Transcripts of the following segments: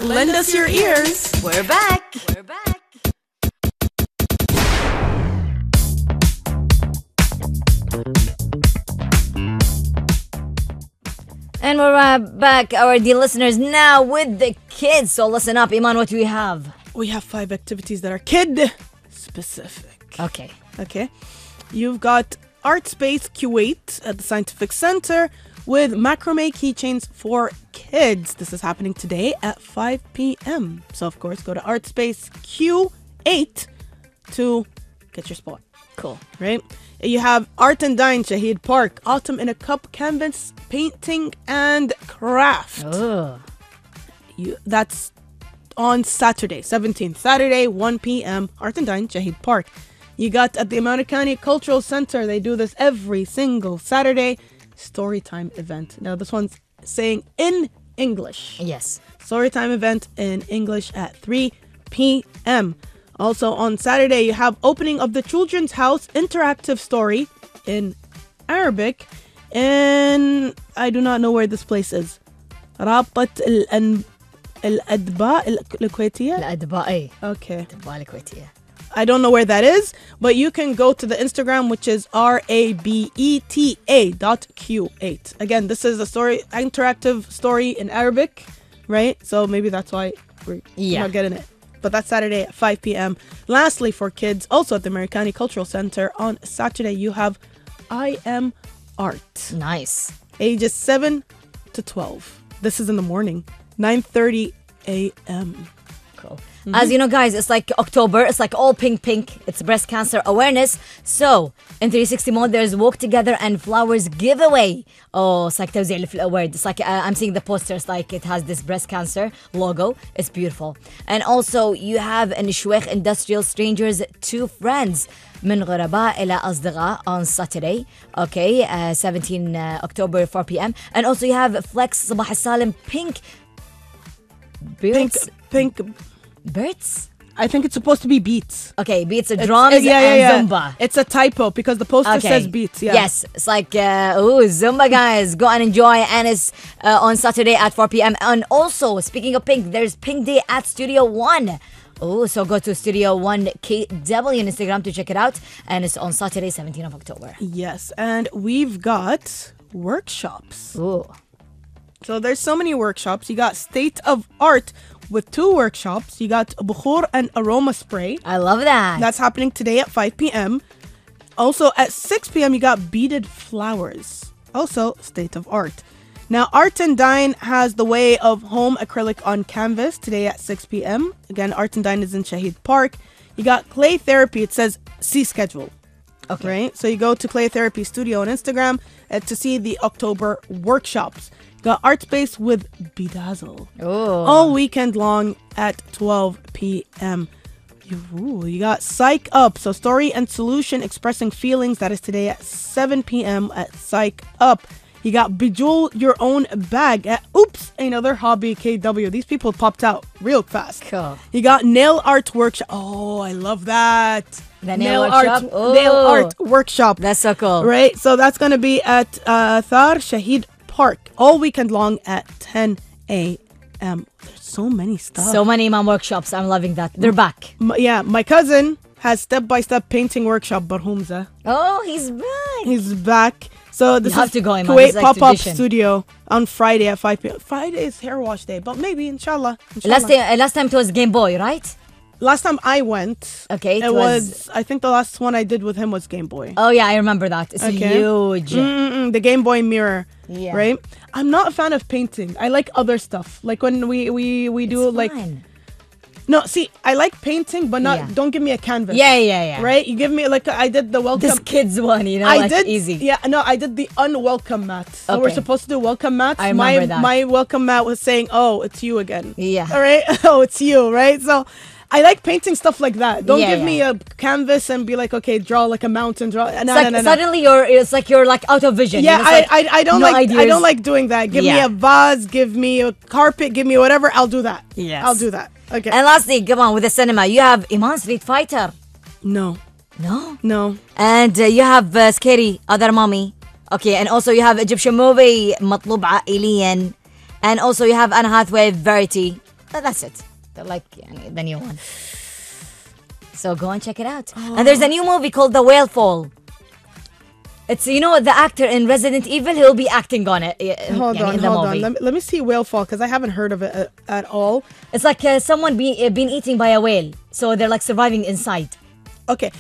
Lend us your ears. We're back. And we're back, our dear listeners, now with the kids. So listen up, Iman, what do we have? We have 5 activities that are kid-specific. Okay. You've got Art Space Kuwait at the Scientific Center with macrame keychains for kids. This is happening today at 5 p.m. So, of course, go to Art Space Q8 to get your spot. Cool. Right? You have Art and Dine, Shahid Park, Autumn in a Cup, Canvas, Painting and Craft. Oh. That's on Saturday, 17th. Saturday, 1 p.m., Art and Dine, Shahid Park. You got at the Americani Cultural Center, they do this every single Saturday, Storytime event. Now, this one's saying in English. Yes. Storytime event in English at 3 p.m. Also on Saturday, you have opening of the Children's House interactive story in Arabic. And I do not know where this place is. رابطة الأدباء الكويتية. الأدباء. Okay. الأدباء الكويتية. I don't know where that is, but you can go to the Instagram, which is rabeta.q8. Again, this is a interactive story in Arabic, right? So maybe that's why we're not getting it. But that's Saturday at 5 p.m. Lastly, for kids, also at the Americani Cultural Center, on Saturday, you have I Am Art. Nice. Ages 7 to 12. This is in the morning, 9:30 a.m. Cool. As you know, guys, it's like October. It's like all pink. It's breast cancer awareness. So, in 360 mode, there's Walk Together and Flowers giveaway. Oh, it's like توزيع في الأورد. It's like I'm seeing the posters, like it has this breast cancer logo. It's beautiful. And also, you have Nishwech Industrial Strangers 2 Friends. من غرباء إلى أصدقاء on Saturday. Okay, 17 October, 4 p.m. And also, you have Flex صباح السالم Pink Birds. Pink. Birds? I think it's supposed to be beats. Okay, beats, drums, and Zumba. It's a typo because the poster says beats. Yeah. Yes, it's like, Zumba, guys. Go and enjoy. And it's on Saturday at 4 p.m. And also, speaking of Pink, there's Pink Day at Studio One. Oh, so go to Studio One KW on Instagram to check it out. And it's on Saturday, 17th of October. Yes, and we've got workshops. Ooh. So there's so many workshops. You got State of Art with 2 workshops. You got Bukhur and Aroma Spray. I love that. That's happening today at 5 p.m. Also at 6 p.m. you got Beaded Flowers. Also State of Art. Now Art and Dine has the way of home acrylic on canvas today at 6 p.m. Again, Art and Dine is in Shahid Park. You got Clay Therapy. It says see schedule. Okay. Right? So you go to Clay Therapy Studio on Instagram to see the October workshops. Got Art Space with Bedazzle. Oh. All weekend long at 12 p.m. You got Psych Up. So Story and Solution Expressing Feelings. That is today at 7 p.m. at Psych Up. You got Bejewel Your Own Bag at Oops, Another Hobby KW. These people popped out real fast. Cool. You got Nail Art Workshop. Oh, I love that. The nail workshop? Nail Art Workshop. That's so cool. Right? So that's going to be at Thar Shahid Park all weekend long at 10 a.m. There's so many stuff. So many Imam workshops. I'm loving that. They're back. My cousin has step-by-step painting workshop, Barhumza. Oh, he's back. He's back. So this have is to go, Imam. Kuwait It's like Pop-Up tradition. Studio on Friday at 5 p.m. Friday is hair wash day, but maybe, inshallah. Last time it was Game Boy, right? Last time I went, Okay, it was, I think the last one I did with him was Game Boy. Oh, yeah, I remember that. It's Okay. huge. The Game Boy Mirror, Yeah. right? I'm not a fan of painting. I like other stuff. Like when we do It's like... fine. No, see, I like painting, but not. Yeah. Don't give me a canvas. Yeah. Right? You give me, like, I did the welcome... This kid's one, you know, I like did easy. Yeah, no, I did the unwelcome mat. So we're Okay. supposed to do welcome mats. I remember that. My welcome mat was saying, "Oh, it's you again." Yeah. All right. Oh, it's you, right? So, I like painting stuff like that. Don't Yeah, give me a canvas and be like, "Okay, draw like a mountain." Draw. No, It's no, like no, no. suddenly you're like out of vision. Yeah, you know, it's like I don't no like I ideas. don't like doing that. Give me Yeah. a vase, give me a carpet, give me whatever. I'll do that. Yes. I'll do that. Okay. And lastly, come on with the cinema. You have Iman Street Fighter. No. No. And you have Scary Other Mommy. Okay, and also you have Egyptian movie مطلوب عائليا. And also you have Anna Hathaway Verity. That's it. They're like the new one. So go and check it out. And there's a new movie called The Whale Fall. It's, the actor in Resident Evil, he'll be acting on it. Hold in the on. movie. Let me see Whale Fall, because I haven't heard of it at all. It's like someone been eaten by a whale. So they're like surviving inside. Okay.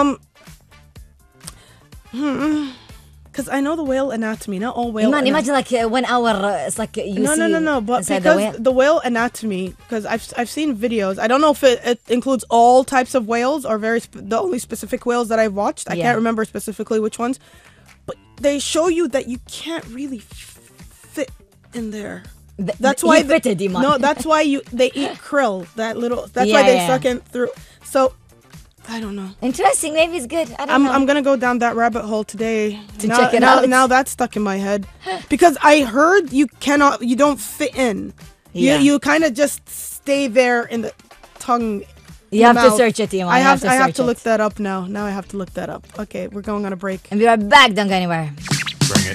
Because I know the whale anatomy, not all whale. Imagine like 1 hour. It's like you see. No. But inside because the whale anatomy, because I've seen videos. I don't know if it includes all types of whales or the only specific whales that I've watched. I can't remember specifically which ones, but they show you that you can't really fit in there. That's why fitted, Iman. No, that's why they eat krill. That's why they suck in through. So. I don't know. Interesting. Maybe it's good. I don't know. I'm gonna go down that rabbit hole today to check it out. Now that's stuck in my head because I heard you don't fit in. Yeah. You kind of just stay there in the tongue. You have to search it, Iman. I have to look that up now. Now I have to look that up. Okay, we're going on a break. And we are back. Don't go anywhere. Bring it.